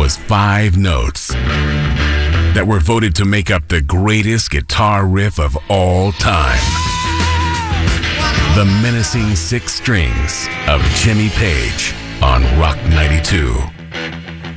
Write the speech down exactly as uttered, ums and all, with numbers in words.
was five notes that were voted to make up the greatest guitar riff of all time. The menacing six strings of Jimmy Page on Rock ninety-two.